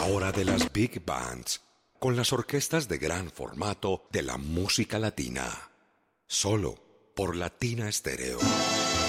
hora de las big bands, con las orquestas de gran formato de la música latina. Solo por Latina Stereo.